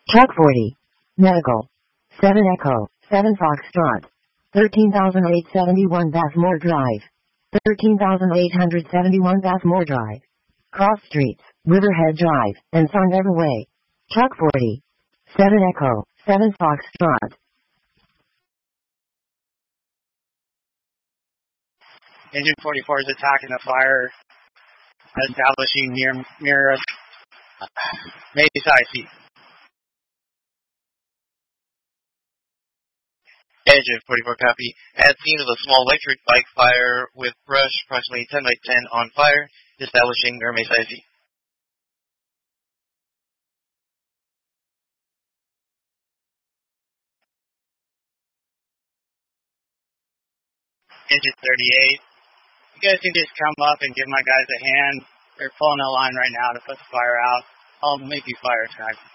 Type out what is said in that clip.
Truck 40. Medical. 7 Echo. 7 Foxtrot. 13,871 Bathmore Drive. 13,871 Bathmore Drive. Cross Streets, Riverhead Drive, and Sun River Way. Truck 40. 7 Echo. 7 Foxtrot. Engine 44 is attacking the fire, establishing near Mesa IC. Engine 44 copy. At scene of a small electric bike fire with brush approximately 10 by 10 on fire, establishing Mesa IC. Engine 38. You guys can just come up and give my guys a hand. They're pulling a line right now to put the fire out. I'll make you fire track.